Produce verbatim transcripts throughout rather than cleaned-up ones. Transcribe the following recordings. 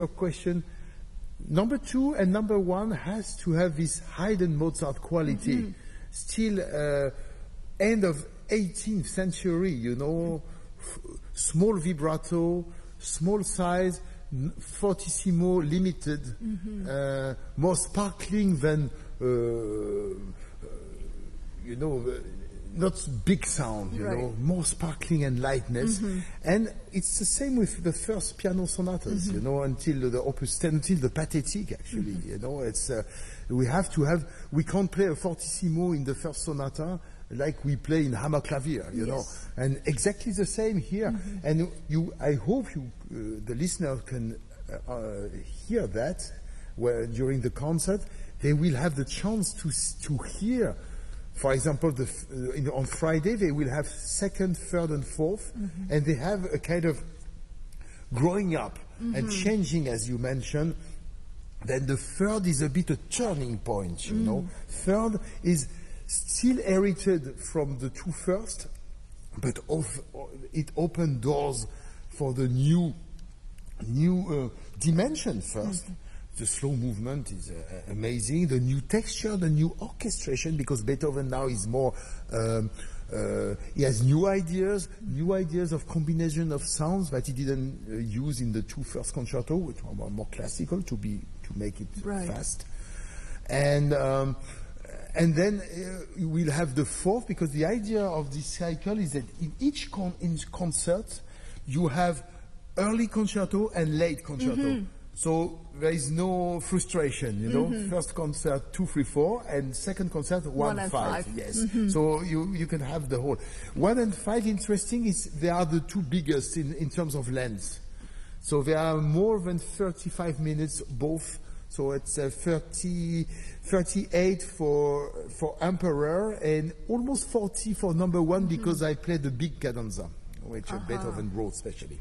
question. Number two and number one has to have this Haydn Mozart quality. Mm-hmm. Still, uh, end of eighteenth century, you know, f- small vibrato, small size, fortissimo, limited, mm-hmm. uh, more sparkling than, uh, uh, you know, uh, not big sound, you right. know, more sparkling and lightness. Mm-hmm. And it's the same with the first piano sonatas, mm-hmm. you know, until the Opus ten, until the Pathétique, actually, mm-hmm. you know, it's, uh, we have to have, we can't play a fortissimo in the first sonata like we play in Hammerklavier, you yes. know, and exactly the same here. Mm-hmm. And you, I hope you, uh, the listener can uh, uh, hear that, where during the concert, they will have the chance to, to hear. For example, the, uh, in, on Friday they will have second, third, and fourth, mm-hmm. and they have a kind of growing up mm-hmm. and changing, as you mentioned. Then the third is a bit a turning point, you mm. know. Third is still inherited from the two first, but of, it opened doors for the new, new uh, dimension first. Mm-hmm. The slow movement is uh, amazing. The new texture, the new orchestration, because Beethoven now is more, um, uh, he has new ideas, new ideas of combination of sounds that he didn't uh, use in the two first concerto, which were more, more classical to be to make it right. fast. And um, and then uh, we'll have the fourth, because the idea of this cycle is that in each con- in concert you have early concerto and late concerto. Mm-hmm. So there is no frustration, you know. Mm-hmm. First concert, two, three, four, and second concert, one, one and five. five. Yes. Mm-hmm. So you, you can have the whole. One and five, interesting, is they are the two biggest in, in terms of length. So they are more than thirty-five minutes both. So it's uh, thirty, thirty-eight for for Emperor and almost forty for number one, mm-hmm. because I played the big cadenza, which uh-huh. Beethoven wrote specially.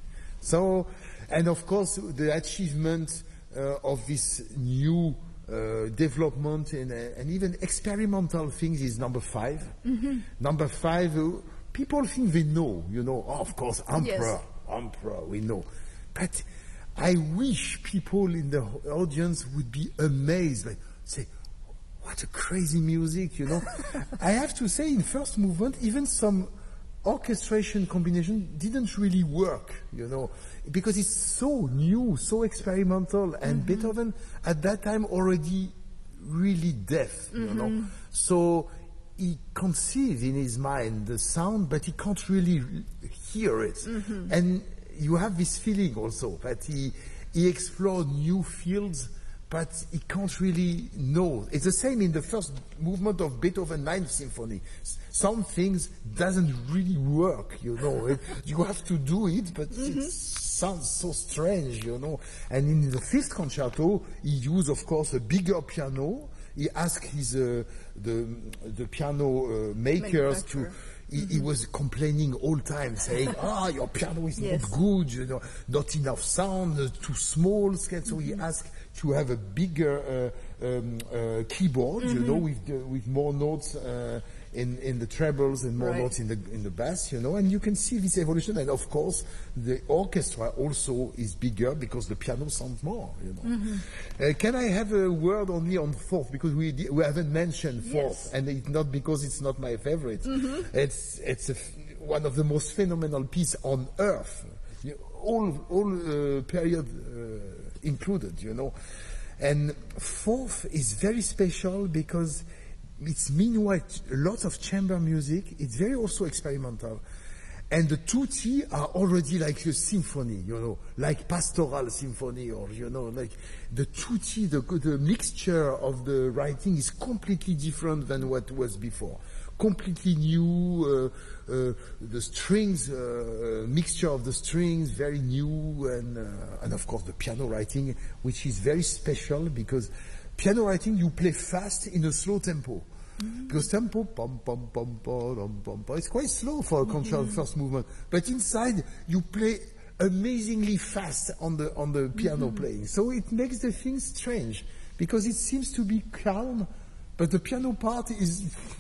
So, and of course, the achievement uh, of this new uh, development and, uh, and even experimental things is number five. Mm-hmm. Number five, uh, people think they know, you know, oh, of course, Emperor, yes. Emperor, we know. But I wish people in the audience would be amazed, like, say, what a crazy music, you know. I have to say, in first movement, even some orchestration combination didn't really work, you know, because it's so new, so experimental, and mm-hmm. Beethoven at that time already really deaf, mm-hmm. you know. So he conceived in his mind the sound, but he can't really hear it. Mm-hmm. And you have this feeling also that he he explored new fields, but he can't really know. It's the same in the first movement of Beethoven Ninth Symphony. Some things doesn't really work, you know. It, you have to do it, but mm-hmm. it sounds so strange, you know. And in the fifth concerto, he used, of course, a bigger piano. He asked his uh, the the piano uh, makers to. He, mm-hmm. he was complaining all time, saying, "Ah, your piano is yes. not good, you know, not enough sound, uh, too small." So mm-hmm. he asked to have a bigger uh, um, uh, keyboard, mm-hmm. you know, with uh, with more notes uh, in in the trebles and more right. notes in the in the bass, you know. And you can see this evolution. And of course, the orchestra also is bigger because the piano sounds more, you know. Mm-hmm. Uh, can I have a word only on fourth, because we we haven't mentioned fourth, yes. and it's not because it's not my favorite. Mm-hmm. It's it's a f- one of the most phenomenal pieces on earth, you know, all all uh, period uh, included, you know. And fourth is very special because it's meanwhile lots of chamber music. It's very also experimental. And the tutti are already like a symphony, you know, like pastoral symphony, or, you know, like the tutti, the, the mixture of the writing is completely different than what was before. Completely new, uh, uh, the strings, uh, mixture of the strings, very new, and, uh, and of course the piano writing, which is very special because piano writing you play fast in a slow tempo. Mm-hmm. Because tempo, pom, pom, pom, pom, pom, pom, it's quite slow for a concerto mm-hmm. first movement. But inside, you play amazingly fast on the on the piano mm-hmm. playing. So it makes the thing strange, because it seems to be calm, but the piano part is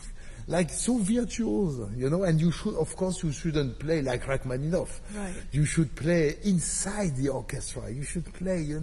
like so virtuose, you know, and you should, of course, you shouldn't play like Rachmaninoff. Right. You should play inside the orchestra. You should play, you know.